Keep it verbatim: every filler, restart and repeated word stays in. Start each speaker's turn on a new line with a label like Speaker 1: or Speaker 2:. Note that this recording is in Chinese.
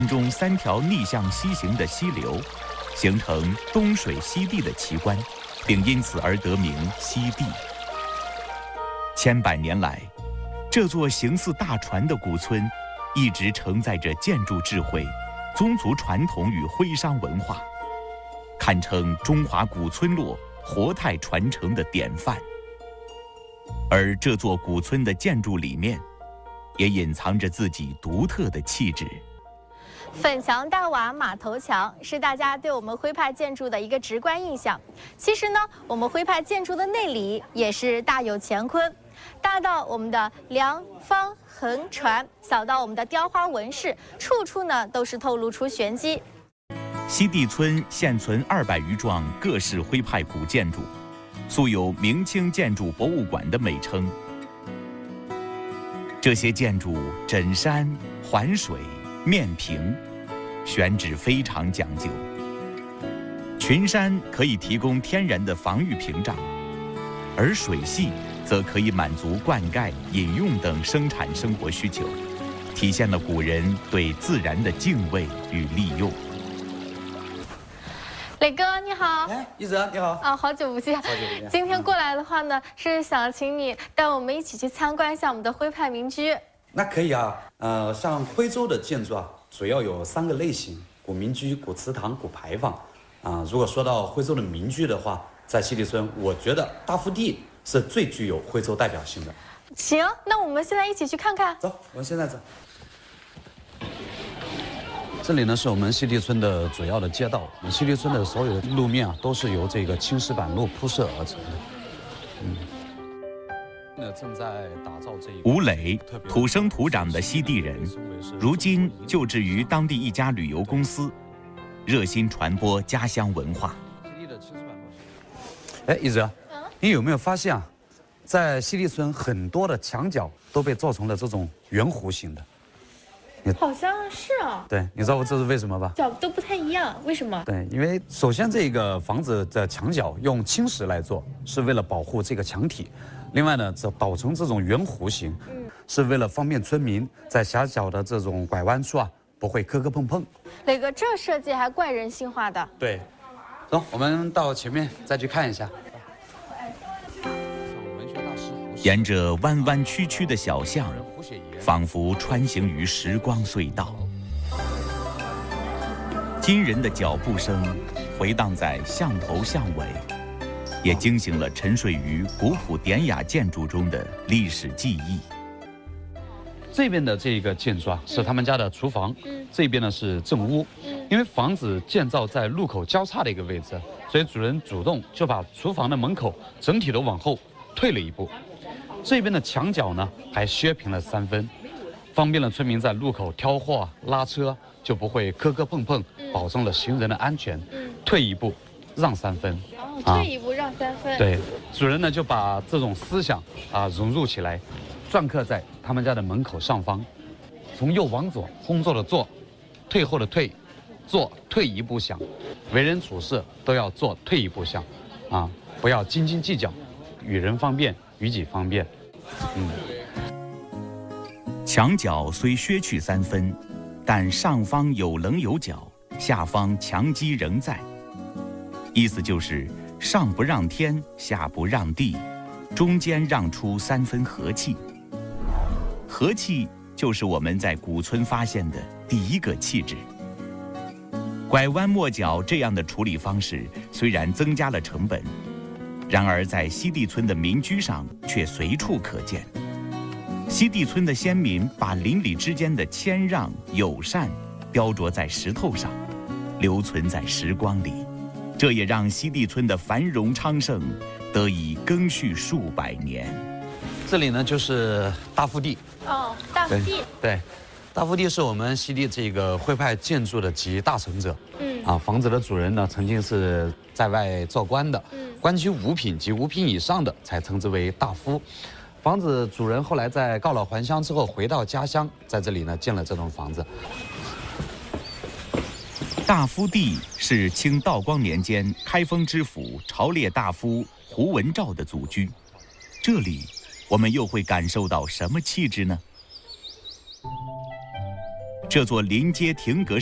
Speaker 1: 中三条逆向西行的溪流，形成东水西地的奇观，并因此而得名西地。千百年来，这座形似大船的古村，一直承载着建筑智慧、宗族传统与徽商文化，堪称中华古村落活态传承的典范。而这座古村的建筑里面，也隐藏着自己独特的气质。
Speaker 2: 粉墙大瓦马头墙是大家对我们徽派建筑的一个直观印象。其实呢，我们徽派建筑的内里也是大有乾坤，大到我们的梁方横船，小到我们的雕花纹饰，处处呢都是透露出玄机。
Speaker 1: 西地村现存二百余幢各式徽派古建筑，素有明清建筑博物馆的美称。这些建筑枕山环水面平，选址非常讲究。群山可以提供天然的防御屏障，而水系则可以满足灌溉、饮用等生产生活需求，体现了古人对自然的敬畏与利用。
Speaker 2: 磊哥你好，
Speaker 3: 哎，一泽你好
Speaker 2: 啊，好久不见。
Speaker 3: 好久不见。
Speaker 2: 今天过来的话呢，是想请你带我们一起去参观一下我们的徽派民居。
Speaker 3: 那可以啊，呃，像徽州的建筑啊，主要有三个类型：古民居、古祠堂、古牌坊。啊、呃，如果说到徽州的民居的话，在西地村，我觉得大福地是最具有徽州代表性的。
Speaker 2: 行，那我们现在一起去看看。
Speaker 3: 走，我们现在走。这里呢是我们西地村的主要的街道，我们西地村的所有的路面啊，都是由这个青石板路铺设而成的。嗯。正在打造这一
Speaker 1: 吴磊，土生土长的西地人，如今就职于当地一家旅游公司，热心传播家乡文化。
Speaker 3: 哎，一泽，你有没有发现啊，在西地村很多的墙角都被做成了这种圆弧形的？
Speaker 2: 好像是啊。
Speaker 3: 对，你知道这是为什么吧？
Speaker 2: 角都不太一样，为什么？
Speaker 3: 对，因为首先这个房子的墙角用青石来做，是为了保护这个墙体。另外呢，这捣成这种圆弧形，嗯，是为了方便村民在狭小的这种拐弯处啊，不会磕磕碰碰。
Speaker 2: 磊哥，这设计还怪人性化的。
Speaker 3: 对，走，我们到前面再去看一下。
Speaker 1: 沿着弯弯曲曲的小巷，仿佛穿行于时光隧道。惊人的脚步声回荡在巷头巷尾，也惊醒了沉睡于古朴典雅建筑中的历史记忆。
Speaker 3: 这边的这个建筑啊，是他们家的厨房，嗯、这边呢是正屋。嗯、因为房子建造在路口交叉的一个位置，所以主人主动就把厨房的门口整体都往后退了一步。这边的墙角呢还削平了三分，方便了村民在路口挑货、拉车，就不会磕磕碰碰，保证了行人的安全。嗯、退一步，让三分。
Speaker 2: 哦，退一步让三分。
Speaker 3: 对，主人呢就把这种思想啊融入起来，篆刻在他们家的门口上方，从右往左，工作的做，退后的退，做退一步想，为人处事都要做退一步想，啊，不要斤斤计较，与人方便，与己方便。嗯。
Speaker 1: 墙角虽削去三分，但上方有棱有角，下方墙基仍在。意思就是上不让天，下不让地，中间让出三分和气。和气就是我们在古村发现的第一个气质。拐弯抹角这样的处理方式虽然增加了成本，然而在西地村的民居上却随处可见。西地村的先民把邻里之间的谦让友善雕琢在石头上，留存在时光里，这也让西地村的繁荣昌盛得以更续数百年。
Speaker 3: 这里呢就是大福地。
Speaker 2: 哦，大福地。
Speaker 3: 对，大福地是我们西地这个徽派建筑的集大成者。嗯。啊，房子的主人呢曾经是在外做官的。嗯。官居五品及五品以上的才称之为大夫。房子主人后来在告老还乡之后回到家乡，在这里呢建了这栋房子。
Speaker 1: 大夫地是清道光年间开封知府朝列大夫胡文照的祖居，这里我们又会感受到什么气质呢？ 这座临街亭阁